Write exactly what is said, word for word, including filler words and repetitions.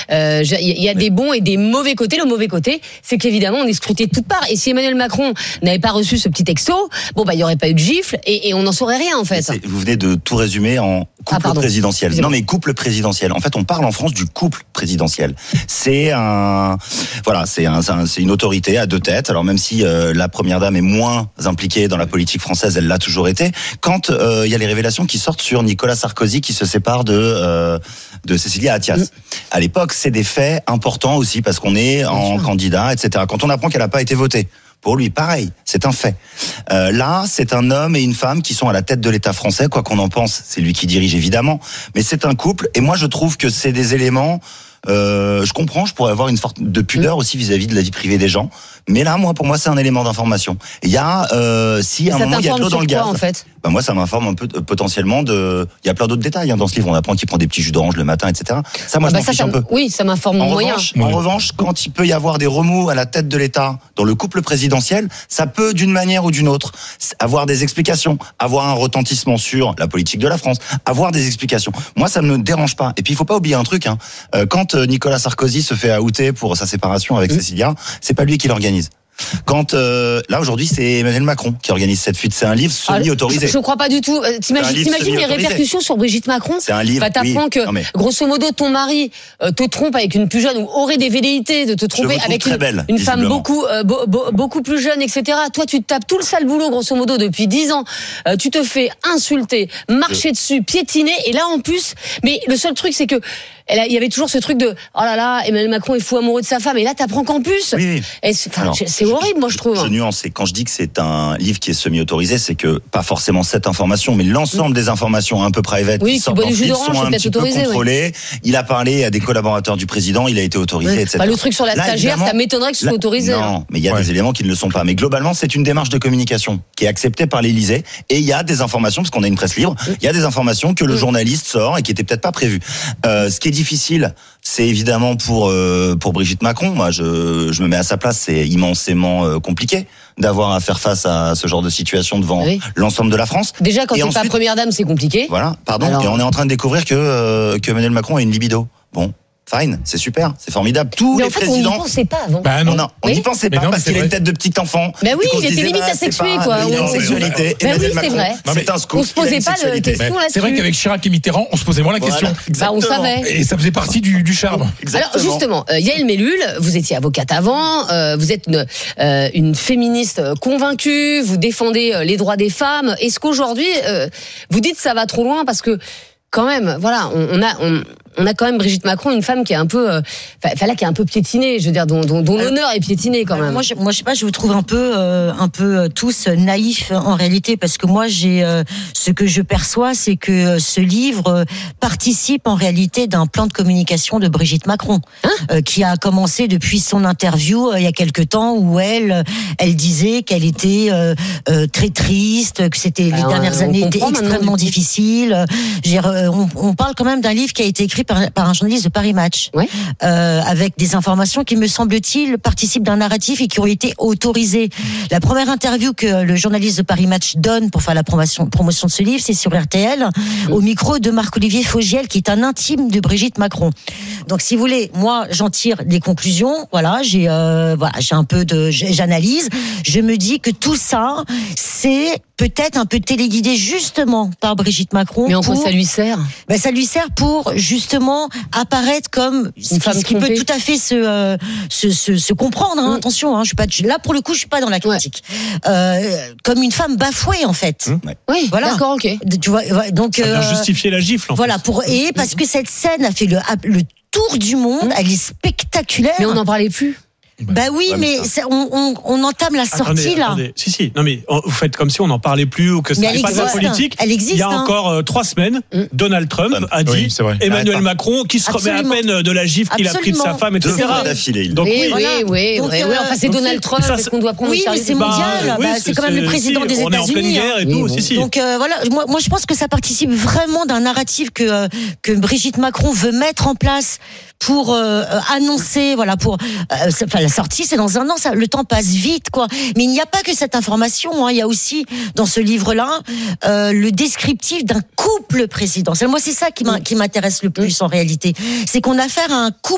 euh, il y a des bons et des mauvais côtés. Le mauvais côté, c'est qu'évidemment, on est scruté de toutes parts. Et si Emmanuel Macron n'avait pas reçu ce petit texto, bon bah il y aurait pas eu de gifle et, et on n'en saurait rien en fait. C'est, vous venez de tout résumer en couple ah, présidentiel. Non mais couple présidentiel. En fait, on parle en France du couple présidentiel. C'est un, voilà, c'est un, c'est, un, c'est une autorité à deux têtes. Alors même si euh, la première dame est moins impliquée dans la politique française, elle l'a toujours été. Quand euh, il y a les révélations qui sortent sur Nicolas Sarkozy qui se sépare de euh, de Cécilia Attias. Mmh. À l'époque, c'est des faits importants aussi parce qu'on est en Bien candidat, et cetera. Quand on apprend qu'elle n'a pas été votée. Pour lui, pareil, c'est un fait. Euh, là, c'est un homme et une femme qui sont à la tête de l'État français, quoi qu'on en pense. C'est lui qui dirige, évidemment. Mais c'est un couple. Et moi, je trouve que c'est des éléments... Euh, je comprends, je pourrais avoir une sorte de pudeur aussi vis-à-vis de la vie privée des gens. Mais là, moi, pour moi, c'est un élément d'information. Il y a, euh, si à un moment, il y a de l'eau dans le gaz... Quoi, en fait bah moi, ça m'informe un peu euh, potentiellement de... Il y a plein d'autres détails hein, dans ce livre. On apprend qu'il prend des petits jus d'orange le matin, et cetera. Ça, moi, ah bah je m'en ça, fiche ça, un peu. Oui, ça m'informe en moyen. Revanche, oui. En revanche, quand il peut y avoir des remous à la tête de l'État dans le couple présidentiel, ça peut, d'une manière ou d'une autre, avoir des explications, avoir un retentissement sur la politique de la France, avoir des explications. Moi, ça ne me dérange pas. Et puis, il faut pas oublier un truc. Hein. Euh, quand Nicolas Sarkozy se fait outer pour sa séparation avec mmh. Cécilia, c'est pas lui qui l'organise. Quand euh, là aujourd'hui c'est Emmanuel Macron qui organise cette fuite, c'est un livre semi-autorisé. Ah, je, je crois pas du tout. Euh, t'imagines, t'imagines les répercussions sur Brigitte Macron. C'est un livre. Bah, t'apprends oui, que mais... grosso modo ton mari euh, te trompe avec une plus jeune ou aurait des velléités de te tromper avec une, belle, une femme beaucoup euh, bo, bo, beaucoup plus jeune, et cetera. Toi tu te tapes tout le sale boulot grosso modo depuis dix ans. Euh, tu te fais insulter, marcher je... dessus, piétiner et là en plus. Mais le seul truc c'est que il y avait toujours ce truc de oh là là Emmanuel Macron est fou amoureux de sa femme et là t'apprends qu'en plus oui, oui. Et c'est, Alors, c'est horrible moi je trouve. Je nuance et quand je dis que c'est un livre qui est semi-autorisé, c'est que pas forcément cette information mais l'ensemble mmh. des informations un peu private oui, qui sortent dans le livre sont un petit peu contrôlées. Oui. Il a parlé à des collaborateurs du président, il a été autorisé, oui. et cetera. Bah, le truc sur la là, stagiaire, ça m'étonnerait que ce soit autorisé. Non, hein. mais il y a ouais. des éléments qui ne le sont pas. Mais globalement, c'est une démarche de communication qui est acceptée par l'Élysée et il y a des informations parce qu'on a une presse libre. Il y a des informations que le mmh. journaliste sort et qui étaient peut-être pas prévues. Euh, ce qui est difficile, c'est évidemment pour euh, pour Brigitte Macron. Moi, je je me mets à sa place. C'est immensément euh, compliqué d'avoir à faire face à ce genre de situation devant oui. l'ensemble de la France. Déjà, quand et t'es ensuite, pas première dame, c'est compliqué. Voilà, pardon. Alors... Et on est en train de découvrir que euh, que Emmanuel Macron a une libido. Bon. Fine, c'est super, c'est formidable. Tous mais les en fait, présidents. On n'y pensait pas avant. Bah non. Non, on n'y oui. pensait pas non, parce qu'il a une tête de petit enfant. Bah oui, il était limite asexué, quoi. Il a une sexualité. Bah oui, c'est vrai. C'est un scoop. On se posait pas de questions là-dessus. C'est vrai qu'avec Chirac et Mitterrand, on se posait moins la question. Bah on savait. Et ça faisait partie du, du charme. Alors justement, Yael Mellul, vous étiez avocate avant, vous êtes une, une féministe convaincue, vous défendez les droits des femmes. Est-ce qu'aujourd'hui, vous dites ça va trop loin parce que quand même, voilà, on, on a, on, on a quand même Brigitte Macron, une femme qui est un peu, enfin là, qui est un peu piétinée, je veux dire, dont, dont, dont l'honneur est piétiné quand même. Moi, je, moi, je sais pas, je vous trouve un peu, euh, un peu euh, tous naïfs en réalité, parce que moi, j'ai, euh, ce que je perçois, c'est que euh, ce livre euh, participe en réalité d'un plan de communication de Brigitte Macron, hein euh, qui a commencé depuis son interview euh, il y a quelque temps où elle, elle disait qu'elle était euh, euh, très triste, que c'était les Alors, dernières années étaient extrêmement difficiles. J'ai, On, on parle quand même d'un livre qui a été écrit par, par un journaliste de Paris Match, ouais. euh, avec des informations qui, me semble-t-il, participent d'un narratif et qui ont été autorisées. La première interview que le journaliste de Paris Match donne pour faire la promotion, promotion de ce livre, c'est sur R T L, mmh. au micro de Marc-Olivier Fogiel, qui est un intime de Brigitte Macron. Donc, si vous voulez, moi, j'en tire des conclusions. Voilà, j'ai, euh, voilà, j'ai un peu de, j'analyse. Je me dis que tout ça, c'est peut-être un peu téléguidé justement par Brigitte Macron. Mais en quoi ça lui sert ? Ben ça lui sert pour justement apparaître comme une femme ce qui peut tout à fait se euh, se, se se comprendre. Hein, mmh. Attention, hein, je suis pas là pour le coup, je suis pas dans la critique. Ouais. Euh, comme une femme bafouée en fait. Mmh. Oui, voilà. D'accord, ok. Tu vois, donc ça vient euh, justifier la gifle. En voilà fait. pour et parce que cette scène a fait le le tour du monde, mmh. elle est spectaculaire. Mais on n'en parlait plus. Bah oui, ouais, mais, mais ça, on, on, on entame la sortie attendez, là. Attendez. Si, si. Non, mais vous faites comme si on n'en parlait plus ou que ce n'est pas de la politique. Elle existe. Il y a hein. encore euh, trois semaines, mmh. Donald Trump a dit oui, Emmanuel Arrête Macron qui se Absolument. remet à peine de la gifle qu'il Absolument. a pris de sa femme, et cetera. Donc oui, oui, oui, voilà. oui. Donc, oui, euh, oui. Enfin, c'est Donald Trump. Ça, est-ce qu'on doit prendre Oui, mais c'est mondial. Bah, c'est quand même le président des États-Unis. On est en pleine guerre et tout. Si, si. Donc voilà, moi, moi, je pense que ça participe vraiment d'un narratif que que Brigitte Macron veut mettre en place pour euh, annoncer, voilà, pour, euh, enfin, la sortie, c'est dans un an, ça, le temps passe vite, quoi. Mais il n'y a pas que cette information, hein, il y a aussi, dans ce livre-là, euh, le descriptif d'un couple présidentiel. Moi, c'est ça qui m'intéresse le plus, en réalité. C'est qu'on a affaire à un couple